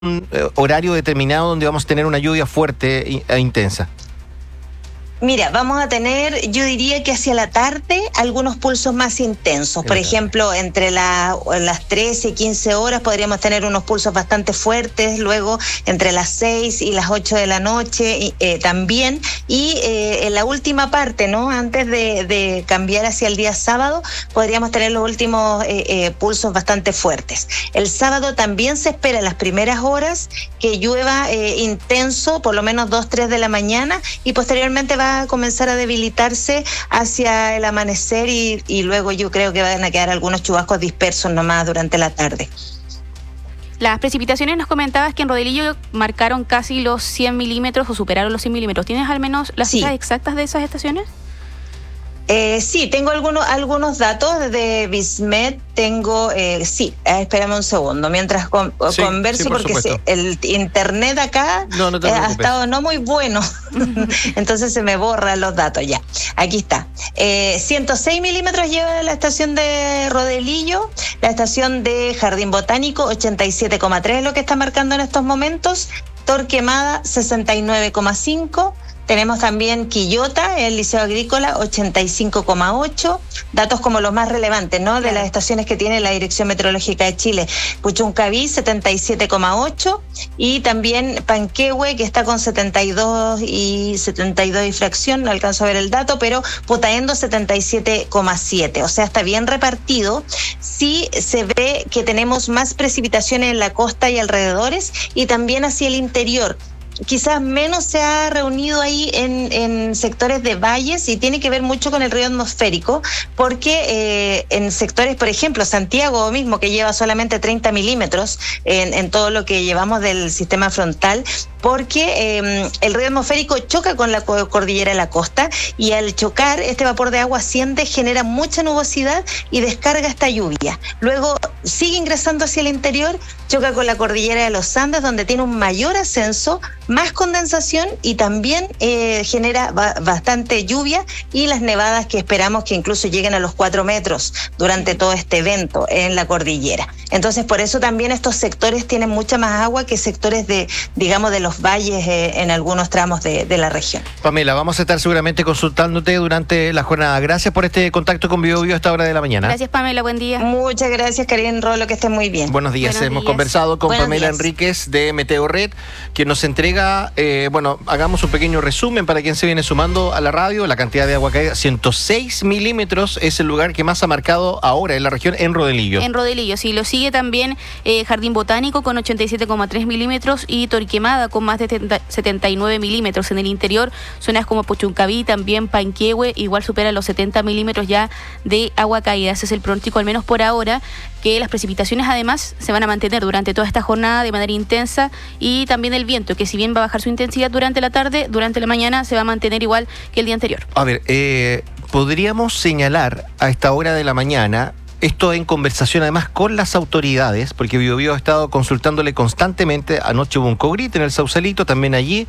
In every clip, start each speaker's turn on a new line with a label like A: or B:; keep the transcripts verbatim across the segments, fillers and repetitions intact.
A: un eh, horario determinado donde vamos a tener una lluvia fuerte e intensa?
B: Mira, vamos a tener, yo diría que hacia la tarde, algunos pulsos más intensos. Por ejemplo, entre la, las trece y quince horas podríamos tener unos pulsos bastante fuertes, luego entre las seis y las ocho de la noche eh, también. Y eh, en la última parte, ¿no? Antes de, de cambiar hacia el día sábado, podríamos tener los últimos eh, eh, pulsos bastante fuertes. El sábado también se espera en las primeras horas que llueva eh, intenso, por lo menos dos, tres de la mañana, y posteriormente va a comenzar a debilitarse hacia el amanecer y, y luego yo creo que van a quedar algunos chubascos dispersos nomás durante la tarde.
C: Las precipitaciones, nos comentabas que en Rodelillo marcaron casi los cien milímetros o superaron los cien milímetros. ¿Tienes al menos las cifras sí. exactas de esas estaciones?
B: Eh, sí, tengo algunos algunos datos de Bismet, tengo, eh, sí, eh, espérame un segundo, mientras con, sí, converso, sí, por porque se, el internet acá no, no eh, ha estado no muy bueno, entonces se me borran los datos ya. Aquí está, eh, ciento seis milímetros lleva la estación de Rodelillo, la estación de Jardín Botánico ochenta y siete coma tres es lo que está marcando en estos momentos, Torquemada sesenta y nueve coma cinco. Tenemos también Quillota, el Liceo Agrícola, ochenta y cinco coma ocho. Datos como los más relevantes, ¿no? De las estaciones que tiene la Dirección Meteorológica de Chile. Puchuncaví, setenta y siete coma ocho. Y también Panquehue, que está con setenta y dos y setenta y dos y fracción, no alcanzo a ver el dato, pero Putaendo, setenta y siete coma siete. O sea, está bien repartido. Sí se ve que tenemos más precipitaciones en la costa y alrededores y también hacia el interior. Quizás menos se ha reunido ahí en, en sectores de valles y tiene que ver mucho con el río atmosférico, porque eh, en sectores, por ejemplo, Santiago mismo, que lleva solamente treinta milímetros en, en todo lo que llevamos del sistema frontal, porque eh, el río atmosférico choca con la cordillera de la costa y al chocar este vapor de agua asciende, genera mucha nubosidad y descarga esta lluvia. Luego sigue ingresando hacia el interior, choca con la cordillera de los Andes, donde tiene un mayor ascenso, más condensación y también eh, genera ba- bastante lluvia y las nevadas que esperamos que incluso lleguen a los cuatro metros durante todo este evento en la cordillera. Entonces, por eso también estos sectores tienen mucha más agua que sectores de, digamos, de los valles eh, en algunos tramos de, de la región.
A: Pamela, vamos a estar seguramente consultándote durante la jornada. Gracias por este contacto con Bio Bio a esta hora de la mañana.
C: Gracias, Pamela, buen día.
B: Muchas gracias, Karen Rolo, que estén muy bien.
A: Buenos días,
C: Buenos
A: hemos
C: días.
A: conversado con
B: Buenos
A: Pamela
B: días.
A: Enríquez de Meteorred, quien nos entrega, eh, bueno, hagamos un pequeño resumen para quien se viene sumando a la radio, la cantidad de agua caída, ciento seis milímetros es el lugar que más ha marcado ahora en la región, en Rodelillo.
C: En Rodelillo, sí, lo sigue también eh, Jardín Botánico con ochenta y siete coma tres milímetros y Torquemada con más de setenta y nueve milímetros. En el interior, zonas como Puchuncaví, también Panquehue, igual supera los setenta milímetros ya de agua caída. Ese es el pronóstico, al menos por ahora, que las precipitaciones además se van a mantener durante toda esta jornada de manera intensa y también el viento, que si bien va a bajar su intensidad durante la tarde, durante la mañana se va a mantener igual que el día anterior.
A: A ver, eh, podríamos señalar a esta hora de la mañana, esto en conversación además con las autoridades, porque Bio Bio ha estado consultándole constantemente, anoche hubo un cogrit en el Sausalito, también allí,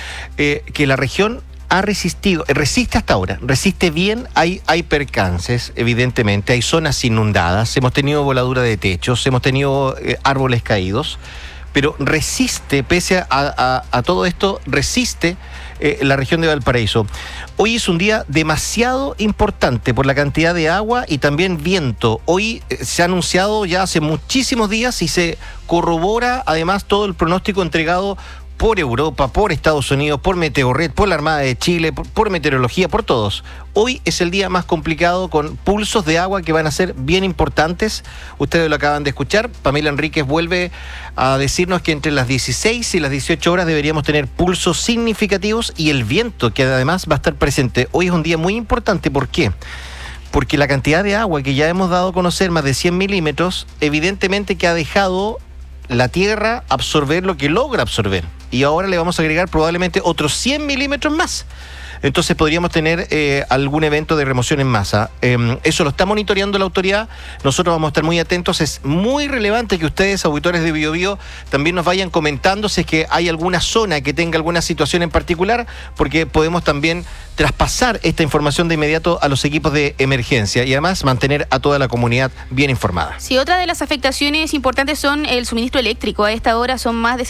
A: eh, que la región ha resistido, resiste hasta ahora, resiste bien, hay, hay percances, evidentemente, hay zonas inundadas, hemos tenido voladura de techos, hemos tenido eh, árboles caídos, pero resiste, pese a, a, a todo esto, resiste eh, la región de Valparaíso. Hoy es un día demasiado importante por la cantidad de agua y también viento. Hoy eh, se ha anunciado ya hace muchísimos días y se corrobora además todo el pronóstico entregado por Europa, por Estados Unidos, por Meteorred, por la Armada de Chile, por, por meteorología, por todos. Hoy es el día más complicado con pulsos de agua que van a ser bien importantes. Ustedes lo acaban de escuchar. Pamela Enríquez vuelve a decirnos que entre las dieciséis y las dieciocho horas deberíamos tener pulsos significativos y el viento, que además va a estar presente. Hoy es un día muy importante. ¿Por qué? Porque la cantidad de agua que ya hemos dado a conocer, más de cien milímetros, evidentemente que ha dejado la tierra absorber lo que logra absorber. Y ahora le vamos a agregar probablemente otros cien milímetros más. entonces podríamos tener eh, algún evento de remoción en masa. Eh, eso lo está monitoreando la autoridad, nosotros vamos a estar muy atentos. Es muy relevante que ustedes, auditores de Biobío, también nos vayan comentando si es que hay alguna zona que tenga alguna situación en particular, porque podemos también traspasar esta información de inmediato a los equipos de emergencia y además mantener a toda la comunidad bien informada.
C: Sí, otra de las afectaciones importantes son el suministro eléctrico. A esta hora son más de